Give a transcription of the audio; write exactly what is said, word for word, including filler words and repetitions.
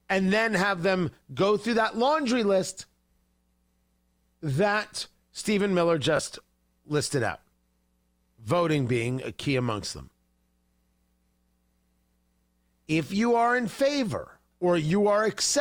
and then have them go through that laundry list that Stephen Miller just listed out, voting being a key amongst them. If you are in favor or you are accepting